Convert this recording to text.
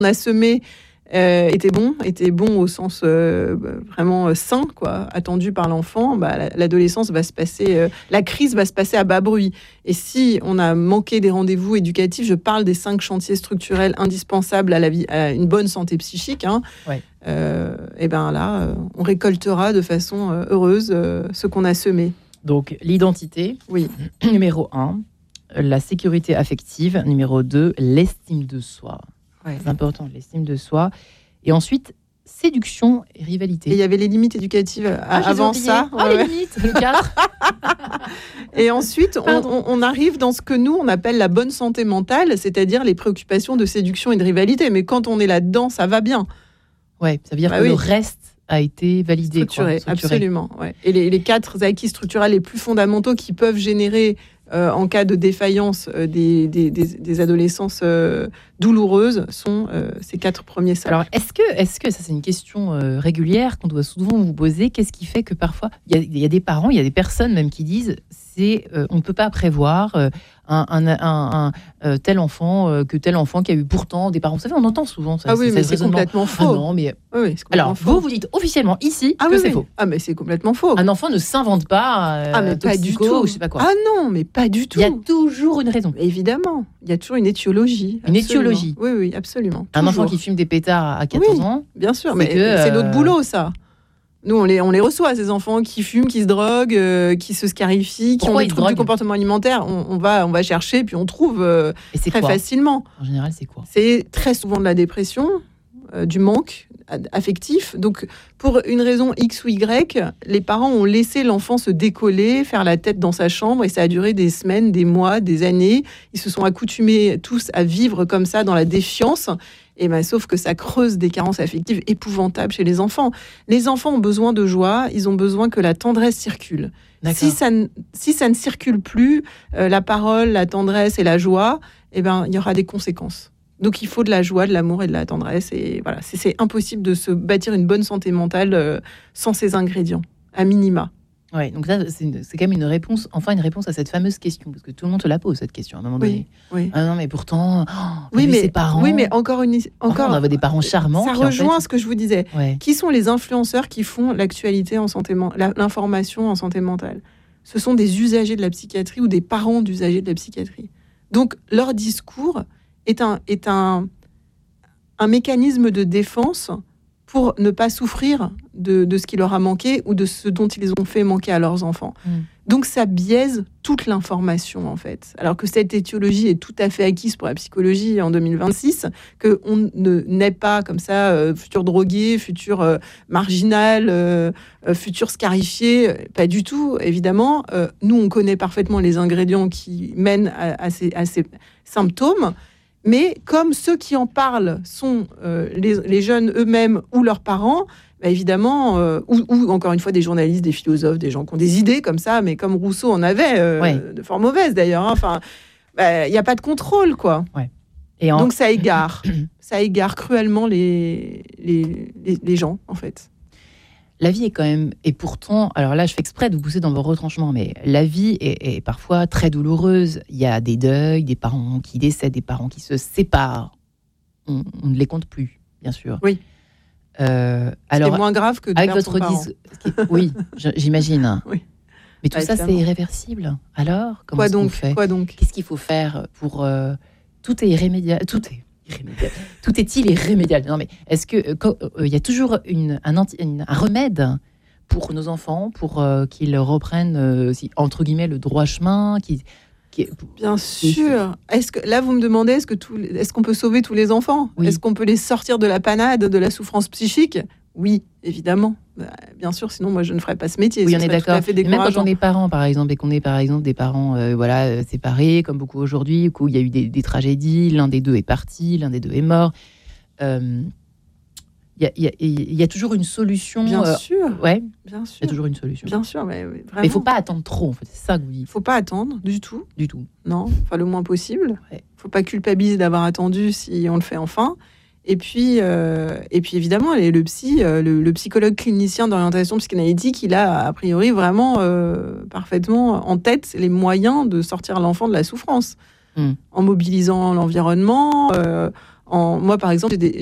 a semé était bon au sens vraiment sain, quoi, attendu par l'enfant. L'adolescence va se passer, la crise va se passer à bas bruit. Et si on a manqué des rendez-vous éducatifs, je parle des 5 chantiers structurels indispensables à la vie, à une bonne santé psychique. Et là, on récoltera de façon heureuse ce qu'on a semé. Donc l'identité, numéro 1, la sécurité affective, numéro 2, l'estime de soi. C'est important, l'estime de soi. Et ensuite, séduction et rivalité. Et il y avait les limites éducatives avant ça. Les limites, le 4. Et ensuite, on arrive dans ce que nous, on appelle la bonne santé mentale, c'est-à-dire les préoccupations de séduction et de rivalité. Mais quand on est là-dedans, ça va bien. Ouais, ça veut dire que le reste a été validé. Structuré. Absolument. Ouais. Et les 4 acquis structurels les plus fondamentaux qui peuvent générer en cas de défaillance des adolescences douloureuses sont ces 4 premiers socles. Alors, est-ce que ça c'est une question régulière qu'on doit souvent vous poser, qu'est-ce qui fait que parfois, il y a des parents, il y a des personnes même qui disent on ne peut pas prévoir un tel enfant que tel enfant qui a eu pourtant des parents. Vous savez, on entend souvent ça. Mais c'est complètement faux. Ah non, mais... Alors, vous dites officiellement ici que c'est faux. Ah, mais c'est complètement faux. Un enfant ne s'invente pas mais pas du tout. Ou je sais pas quoi. Ah non, mais pas du tout. Il y a toujours une raison. Évidemment. Il y a toujours une étiologie. Une étiologie. Oui, absolument. Un enfant qui fume des pétards à 14 ans. Bien sûr, mais c'est notre boulot, ça. Nous, on les reçoit, ces enfants qui fument, qui se droguent, qui se scarifient, qui ont des troubles du comportement alimentaire. On va chercher, puis on trouve très facilement. En général, c'est quoi ? C'est très souvent de la dépression, du manque affectif. Donc, pour une raison X ou Y, les parents ont laissé l'enfant se décoller, faire la tête dans sa chambre, et ça a duré des semaines, des mois, des années. Ils se sont accoutumés tous à vivre comme ça, dans la défiance. Sauf que ça creuse des carences affectives épouvantables chez les enfants. Les enfants ont besoin de joie, ils ont besoin que la tendresse circule. Si ça ne circule plus, la parole, la tendresse et la joie, il y aura des conséquences. Donc il faut de la joie, de l'amour et de la tendresse. Et voilà, c'est impossible de se bâtir une bonne santé mentale sans ces ingrédients, à minima. Ouais, donc ça, c'est quand même une réponse à cette fameuse question, parce que tout le monde se la pose, cette question, à un moment donné. Oui. Ah non, mais pourtant, ses parents... Oui, mais encore on avait des parents charmants. Ça rejoint ce que je vous disais. Ouais. Qui sont les influenceurs qui font l'actualité en santé l'information en santé mentale ? Ce sont des usagers de la psychiatrie ou des parents d'usagers de la psychiatrie. Donc, leur discours est un mécanisme de défense pour ne pas souffrir de ce qui leur a manqué ou de ce dont ils ont fait manquer à leurs enfants. Donc ça biaise toute l'information, en fait. Alors que cette étiologie est tout à fait acquise pour la psychologie en 2026, qu'on ne naît pas comme ça, futur drogué, futur marginal, futur scarifié. Pas du tout, évidemment. Nous, on connaît parfaitement les ingrédients qui mènent à ces symptômes. Mais comme ceux qui en parlent sont les jeunes eux-mêmes ou leurs parents, évidemment, ou encore une fois des journalistes, des philosophes, des gens qui ont des idées comme ça, mais comme Rousseau en avait, de fort mauvaises d'ailleurs. Enfin, il n'y a pas de contrôle, quoi. Ouais. Donc ça égare cruellement les gens, en fait. La vie est quand même, et pourtant, alors là je fais exprès de vous pousser dans vos retranchements, mais la vie est parfois très douloureuse. Il y a des deuils, des parents qui décèdent, des parents qui se séparent. On ne les compte plus, bien sûr. Oui. Alors, c'est moins grave que de avec perdre votre son parent. Oui, j'imagine. Oui. Mais tout ça, c'est irréversible. Alors, comment est-ce qu'on fait ? Quoi donc ? Qu'est-ce qu'il faut faire pour... Tout est irrémédiable. Tout est-il irrémédiable ? Non, mais est-ce que y a toujours un remède pour nos enfants, pour qu'ils reprennent, entre guillemets, le droit chemin Bien sûr. Est-ce que là vous me demandez est-ce qu'on peut sauver tous les enfants ? Oui. Est-ce qu'on peut les sortir de la panade, de la souffrance psychique ? Oui, évidemment. Bien sûr, sinon moi je ne ferais pas ce métier. Oui, on est d'accord. Même quand on est parents, par exemple, et qu'on est par exemple des parents séparés, comme beaucoup aujourd'hui, où il y a eu des tragédies, l'un des deux est parti, l'un des deux est mort. Il y a toujours une solution. Bien sûr. Ouais. Bien sûr. Il y a toujours une solution. Bien sûr, mais vraiment. Mais il ne faut pas attendre trop, en fait. C'est ça que vous dites. Il ne faut pas attendre du tout. Du tout. Non, enfin le moins possible. Il ne faut pas culpabiliser d'avoir attendu si on le fait enfin. Et puis évidemment, le psychologue clinicien d'orientation psychanalytique, il a priori vraiment parfaitement en tête les moyens de sortir l'enfant de la souffrance, en mobilisant l'environnement, moi, par exemple,